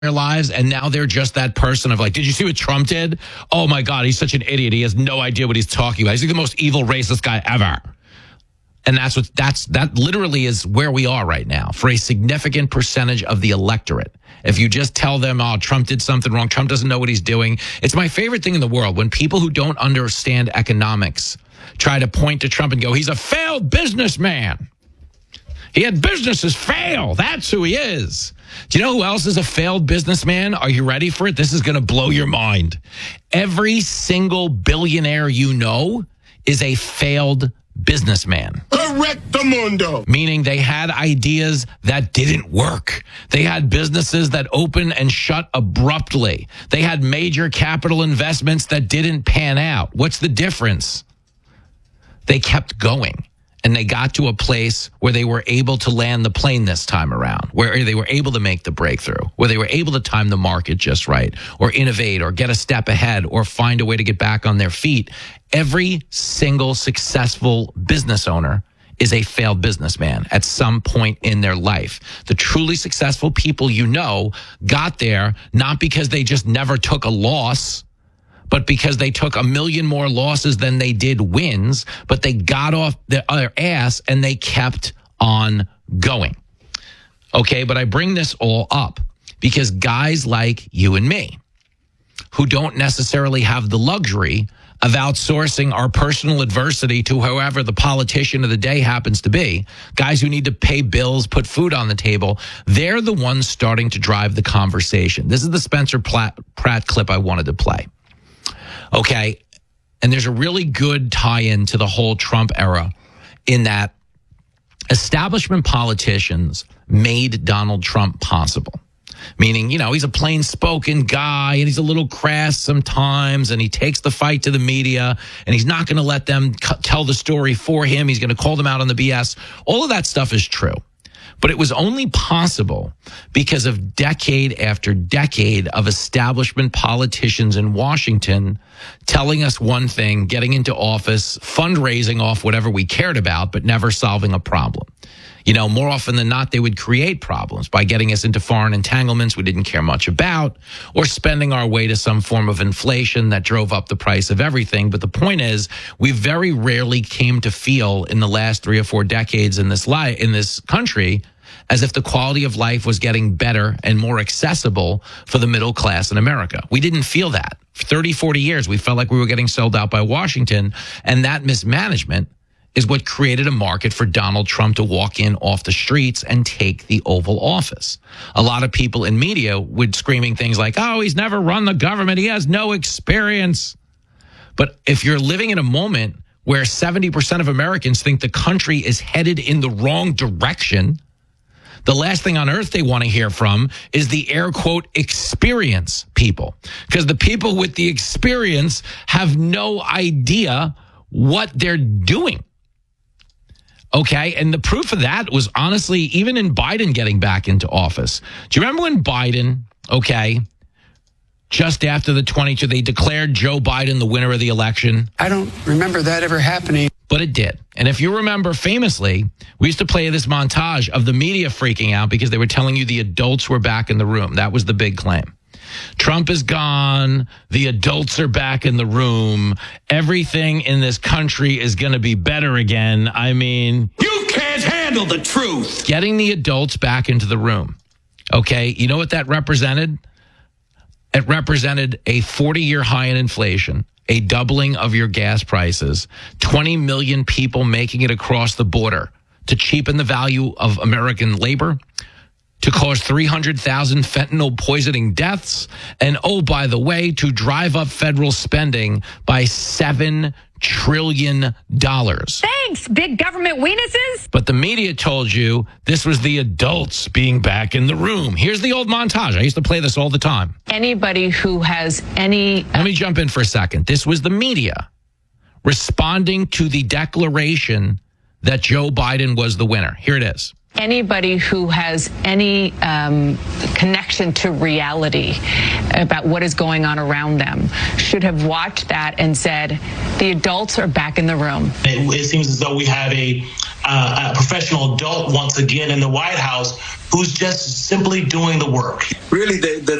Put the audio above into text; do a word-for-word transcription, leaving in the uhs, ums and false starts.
their lives, and now they're just that person of like, did you see what Trump did? Oh my God, he's such an idiot. He has no idea what he's talking about. He's the most evil racist guy ever. And that's what that's that literally is where we are right now for a significant percentage of the electorate. If you just tell them, oh, Trump did something wrong, Trump doesn't know what he's doing. It's my favorite thing in the world when people who don't understand economics try to point to Trump and go, he's a failed businessman. He had businesses fail. That's who he is. Do you know who else is a failed businessman? Are you ready for it? This is going to blow your mind. Every single billionaire you know is a failed businessman. Correctamundo. Meaning they had ideas that didn't work. They had businesses that opened and shut abruptly. They had major capital investments that didn't pan out. What's the difference? They kept going. And they got to a place where they were able to land the plane this time around, where they were able to make the breakthrough, where they were able to time the market just right, or innovate, or get a step ahead, or find a way to get back on their feet. Every single successful business owner is a failed businessman at some point in their life. The truly successful people you know got there not because they just never took a loss, but because they took a million more losses than they did wins, but they got off their other ass and they kept on going. Okay, but I bring this all up because guys like you and me, who don't necessarily have the luxury of outsourcing our personal adversity to whoever the politician of the day happens to be, guys who need to pay bills, put food on the table, they're the ones starting to drive the conversation. This is the Spencer Pratt, Pratt clip I wanted to play. Okay, and there's a really good tie-in to the whole Trump era in that establishment politicians made Donald Trump possible. Meaning, you know, he's a plain-spoken guy, and he's a little crass sometimes, and he takes the fight to the media, and he's not going to let them c- tell the story for him. He's going to call them out on the B S. All of that stuff is true. But it was only possible because of decade after decade of establishment politicians in Washington telling us one thing, getting into office, fundraising off whatever we cared about, but never solving a problem. You know, more often than not, they would create problems by getting us into foreign entanglements we didn't care much about, or spending our way to some form of inflation that drove up the price of everything. But the point is, we very rarely came to feel in the last three or four decades in this li- in this country as if the quality of life was getting better and more accessible for the middle class in America. We didn't feel that. For thirty, forty years, we felt like we were getting sold out by Washington, and that mismanagement is what created a market for Donald Trump to walk in off the streets and take the Oval Office. A lot of people in media would screaming things like, oh, he's never run the government. He has no experience. But if you're living in a moment where seventy percent of Americans think the country is headed in the wrong direction, the last thing on earth they want to hear from is the air quote experience people. Because the people with the experience have no idea what they're doing. Okay, and the proof of that was honestly even in Biden getting back into office. Do you remember when Biden, okay, just after the twenty-two, they declared Joe Biden the winner of the election? I don't remember that ever happening. But it did. And if you remember famously, we used to play this montage of the media freaking out because they were telling you the adults were back in the room. That was the big claim. Trump is gone. The adults are back in the room. Everything in this country is going to be better again. I mean, You can't handle the truth. getting the adults back into the room. Okay, you know what that represented? It represented a forty-year high in inflation, a doubling of your gas prices, twenty million people making it across the border to cheapen the value of American labor, to cause three hundred thousand fentanyl poisoning deaths, and oh, by the way, to drive up federal spending by seven trillion dollars. Thanks, big government weenuses. But the media told you this was the adults being back in the room. Here's the old montage. I used to play this all the time. Anybody who has any... Let me jump in for a second. This was the media responding to the declaration that Joe Biden was the winner. Here it is. Anybody who has any um, connection to reality about what is going on around them should have watched that and said, the adults are back in the room. It, it seems as though we have a, uh, a professional adult once again in the White House who's just simply doing the work. Really, the, the